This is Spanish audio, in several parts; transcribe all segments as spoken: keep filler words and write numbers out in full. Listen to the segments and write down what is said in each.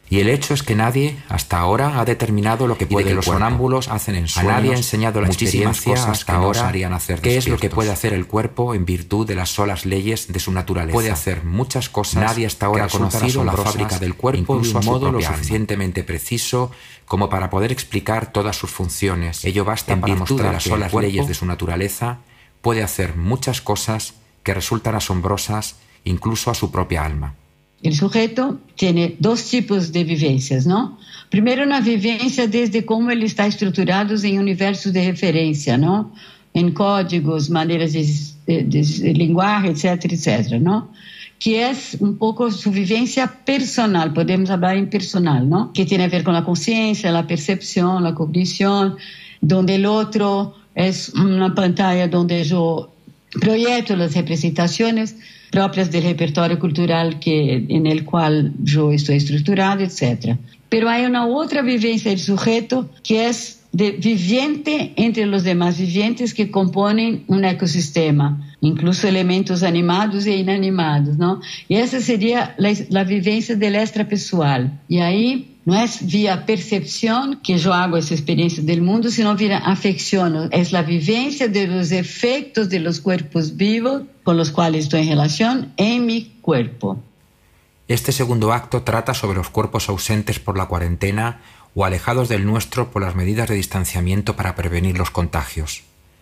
Y el hecho es que nadie hasta ahora ha determinado lo que puede el los cuerpo. sonámbulos hacen en sueños. A nadie ha enseñado la muchísimas experiencia cosas hasta que ahora nos harían hacer qué es lo que despiertos. puede hacer el cuerpo en virtud de las solas leyes de su naturaleza. Puede hacer muchas cosas. Nadie hasta ahora ha que resultan conocido la asombrosas, fábrica del cuerpo incluso de a un su modo lo propia alma. suficientemente preciso como para poder explicar todas sus funciones. Ello basta En para virtud mostrar de las que el solas cuerpo leyes de su naturaleza puede hacer muchas cosas que resultan asombrosas incluso a su propia alma. El sujeto tiene dos tipos de vivencias, ¿no? Primero, una vivencia desde cómo él está estruturado en universos de referencia, ¿no? En códigos, maneras de, de, de lenguaje, etcétera, etcétera, ¿no? Que es un poco su vivencia personal, podemos hablar en personal, ¿no? Que tiene que ver con la conciencia, la percepción, la cognición, donde el otro es una pantalla donde yo proyecto las representaciones propias del repertorio cultural que, en el cual yo estoy estructurado, etcétera. Pero hay una otra vivencia del sujeto que es de viviente entre los demás vivientes que componen un ecosistema, incluso elementos animados e inanimados, ¿no? Y esa sería la, la vivencia del extrapessoal. Y ahí no es vía percepción que yo hago esa experiencia del mundo, sino vía afección. Es la vivencia de los efectos de los cuerpos vivos con los cuales estoy en relación en mi cuerpo. Este segundo acto trata sobre los cuerpos ausentes por la cuarentena o alejados del nuestro por las medidas de distanciamiento para prevenir los contagios.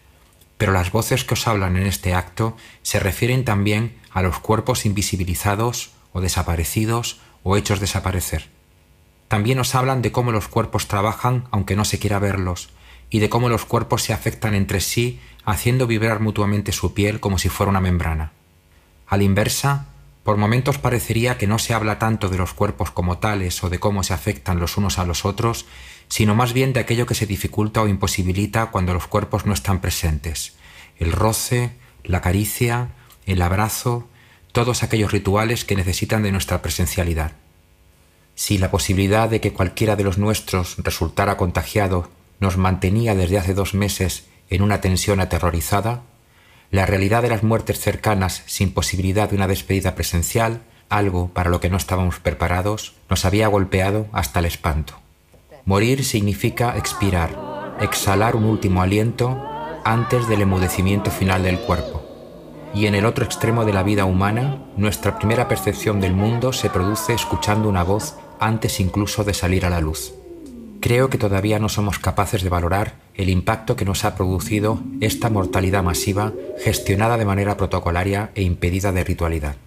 Pero las voces que os hablan en este acto se refieren también a los cuerpos invisibilizados o desaparecidos o hechos desaparecer. También os hablan de cómo los cuerpos trabajan aunque no se quiera verlos, y de cómo los cuerpos se afectan entre sí haciendo vibrar mutuamente su piel como si fuera una membrana. A la inversa, por momentos parecería que no se habla tanto de los cuerpos como tales o de cómo se afectan los unos a los otros, sino más bien de aquello que se dificulta o imposibilita cuando los cuerpos no están presentes. El roce, la caricia, el abrazo, todos aquellos rituales que necesitan de nuestra presencialidad. Si la posibilidad de que cualquiera de los nuestros resultara contagiado nos mantenía desde hace dos meses en una tensión aterrorizada, la realidad de las muertes cercanas sin posibilidad de una despedida presencial, algo para lo que no estábamos preparados, nos había golpeado hasta el espanto. Morir significa expirar, exhalar un último aliento antes del enmudecimiento final del cuerpo. Y en el otro extremo de la vida humana, nuestra primera percepción del mundo se produce escuchando una voz antes incluso de salir a la luz. Creo que todavía no somos capaces de valorar el impacto que nos ha producido esta mortalidad masiva gestionada de manera protocolaria e impedida de ritualidad.